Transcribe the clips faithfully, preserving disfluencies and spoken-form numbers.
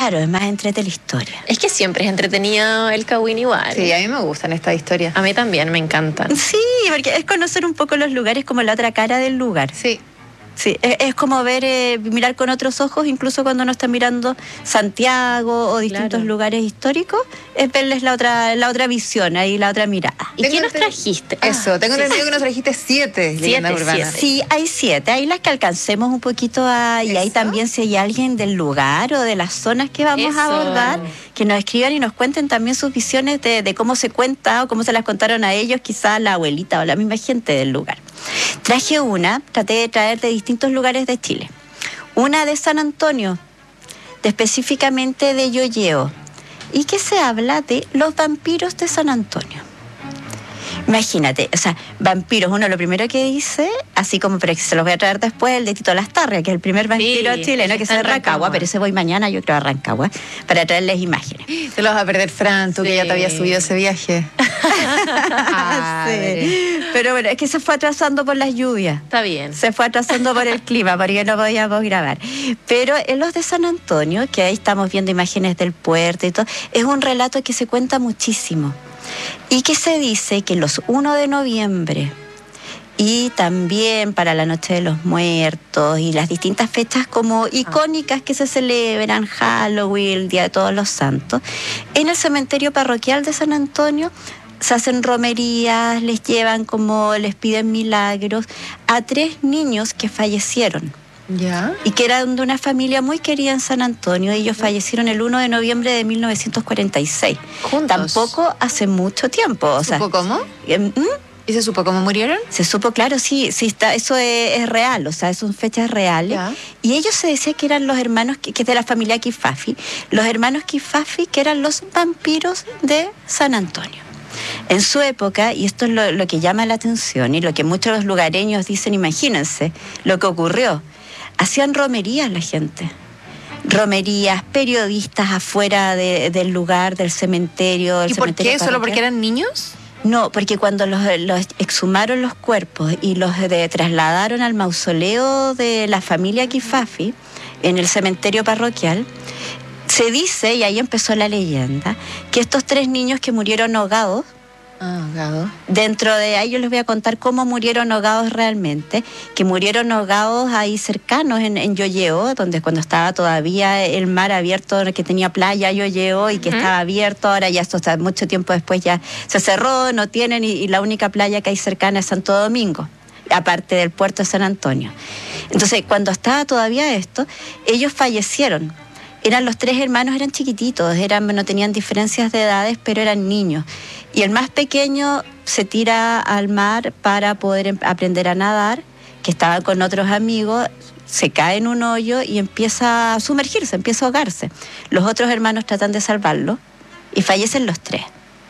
Claro, es más entrete la historia. Es que siempre es entretenido el Kawin igual. Sí, a mí me gustan estas historias. A mí también, me encantan. Sí, porque es conocer un poco los lugares como la otra cara del lugar. Sí. Sí, es, es como ver, eh, mirar con otros ojos, incluso cuando uno está mirando Santiago o distintos Claro. lugares históricos, es verles la otra, la otra visión, ahí la otra mirada. ¿Y Tengo qué nos ente- trajiste? Eso, Ah, tengo sí, entendido sí, que nos trajiste siete leyendas Siete, urbanas. siete. Sí, hay siete, hay las que alcancemos un poquito a, y ahí Eso. también si hay alguien del lugar o de las zonas que vamos Eso. a abordar, que nos escriban y nos cuenten también sus visiones de, de cómo se cuenta o cómo se las contaron a ellos, quizás la abuelita o la misma gente del lugar. Traje una, traté de traer de distintos lugares de Chile. Una de San Antonio, de específicamente de Yoyeo, y que se habla de los vampiros de San Antonio. Imagínate, o sea, vampiros, uno lo primero que dice, así como, pero que se los voy a traer después, el de Tito Lastarria, que es el primer vampiro Sí, chileno, el que que es está de en Rancagua, Rancagua. pero ese voy mañana, yo creo, a Rancagua, para traerles imágenes. Te los vas a perder, Fran, tú que ya te habías Sí. subido ese viaje. Sí. Pero bueno, es que se fue atrasando por las lluvias. Está bien. Se fue atrasando por el clima, porque no podíamos grabar. Pero en los de San Antonio, que ahí estamos viendo imágenes del puerto y todo, es un relato que se cuenta muchísimo. Y que se dice que los primero de noviembre y también para la Noche de los Muertos y las distintas fechas como icónicas que se celebran, Halloween, el Día de Todos los Santos, en el cementerio parroquial de San Antonio se hacen romerías, les llevan como, les piden milagros a tres niños que fallecieron ¿Ya? y que eran de una familia muy querida en San Antonio. Ellos fallecieron el primero de noviembre de mil novecientos cuarenta y seis. Juntos. Tampoco hace mucho tiempo. O sea, ¿Supo cómo? em, ¿mm? ¿Y se supo cómo murieron? Se supo, claro, sí, sí está, eso es, es real, o sea, son fechas reales. Ya. Y ellos se decía que eran los hermanos, que, que es de la familia Kifafi, los hermanos Kifafi, que eran los vampiros de San Antonio. En su época, y esto es lo, lo que llama la atención y lo que muchos de los lugareños dicen, imagínense lo que ocurrió, hacían romerías la gente. Romerías, periodistas afuera de- del lugar, del cementerio. del ¿Y por cementerio qué? ¿Solo porque parroquial. eran niños? No, porque cuando los, los exhumaron los cuerpos y los de, trasladaron al mausoleo de la familia Kifafi en el cementerio parroquial, se dice, y ahí empezó la leyenda, que estos tres niños que murieron ahogados, Ah, gado. dentro de ahí yo les voy a contar cómo murieron ahogados realmente, que murieron ahogados ahí cercanos en, en Yoyeo, donde cuando estaba todavía el mar abierto, que tenía playa Yoyeo y que Ujú. estaba abierto, ahora ya esto está mucho tiempo después ya se cerró, no tienen, y, y la única playa que hay cercana es Santo Domingo, aparte del puerto de San Antonio. Entonces, cuando estaba todavía esto, ellos fallecieron. Eran los tres hermanos, eran chiquititos, eran, no tenían diferencias de edades, pero eran niños. Y el más pequeño se tira al mar para poder em- aprender a nadar, que estaba con otros amigos, se cae en un hoyo y empieza a sumergirse, empieza a ahogarse. Los otros hermanos tratan de salvarlo y fallecen los tres.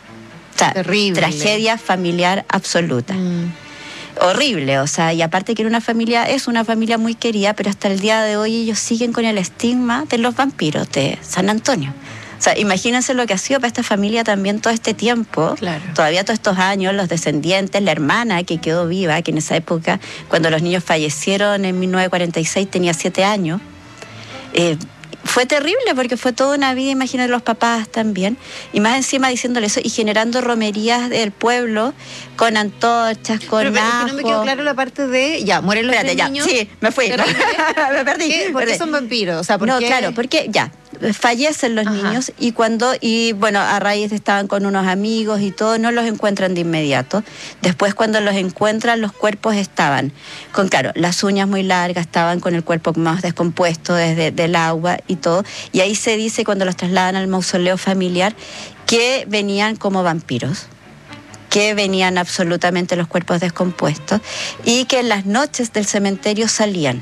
O sea, Terrible. tragedia familiar absoluta. Mm. Horrible, o sea, y aparte que era una familia, es una familia muy querida, pero hasta el día de hoy ellos siguen con el estigma de los vampiros de San Antonio. O sea, imagínense lo que ha sido para esta familia también todo este tiempo, Claro. todavía todos estos años, los descendientes, la hermana que quedó viva, que en esa época, cuando los niños fallecieron en mil novecientos cuarenta y seis, tenía siete años. Eh, fue terrible porque fue toda una vida, imagínate los papás también, y más encima diciéndole eso y generando romerías del pueblo con antorchas, con Pero, pero es que no me quedó ajo. claro la parte de... Ya, mueren los Espérate, tres ya, niños. sí, me fui, ¿De repente? me perdí. ¿Qué? ¿Por qué perdí. son vampiros? O sea, ¿por No, qué? claro, porque ya, fallecen los Ajá. niños y cuando, y bueno, a raíz de estaban con unos amigos y todo, no los encuentran de inmediato. Después cuando los encuentran, los cuerpos estaban con, claro, las uñas muy largas, estaban con el cuerpo más descompuesto desde del agua y todo. Y ahí se dice cuando los trasladan al mausoleo familiar que venían como vampiros, que venían absolutamente los cuerpos descompuestos y que en las noches del cementerio salían.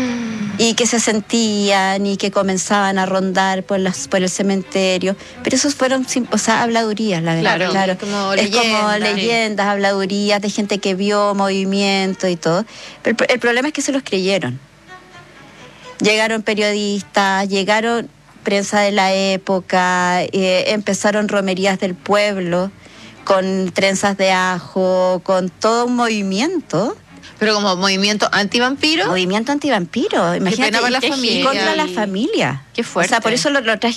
Y que se sentían y que comenzaban a rondar por las por el cementerio, pero esos fueron, sim- o sea, habladurías, la verdad. Claro, como es como leyendas. leyendas, habladurías de gente que vio movimiento y todo. Pero el, pro- el problema es que se los creyeron. Llegaron periodistas, llegaron prensa de la época, eh, empezaron romerías del pueblo con trenzas de ajo, con todo un movimiento. Pero como movimiento antivampiro. Movimiento antivampiro, imagínate, pena para la y- y familia. contra la familia. Qué fuerte. O sea, por eso lo, lo traje